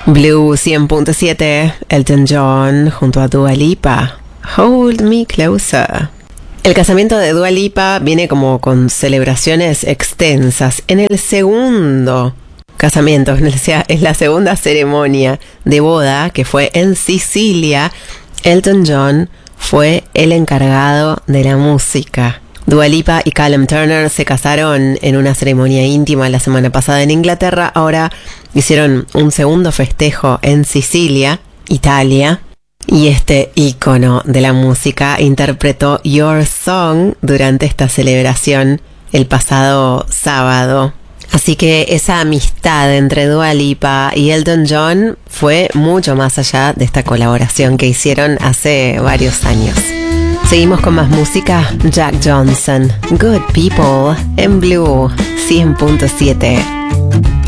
Blue 100.7, Elton John junto a Dua Lipa, Hold Me Closer. El casamiento de Dua Lipa viene como con celebraciones extensas. En el segundo casamiento, es la segunda ceremonia de boda, que fue en Sicilia, Elton John fue el encargado de la música. Dua Lipa y Callum Turner se casaron en una ceremonia íntima la semana pasada en Inglaterra. Ahora hicieron un segundo festejo en Sicilia, Italia. Y este ícono de la música interpretó Your Song durante esta celebración el pasado sábado. Así que esa amistad entre Dua Lipa y Elton John fue mucho más allá de esta colaboración que hicieron hace varios años. Seguimos con más música. Jack Johnson, Good People, en Blue 100.7.